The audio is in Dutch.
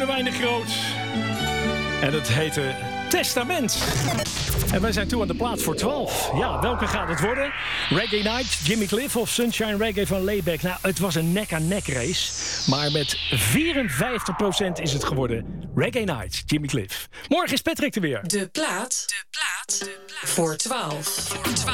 Weinig groot. En het heette Testament. En wij zijn toe aan de plaats voor 12. Ja, welke gaat het worden? Reggae Night, Jimmy Cliff of Sunshine Reggae van Layback? Nou, het was een nek-aan-nek race. Maar met 54% is het geworden. Reggae Night, Jimmy Cliff. Morgen is Patrick er weer. De plaat voor 12.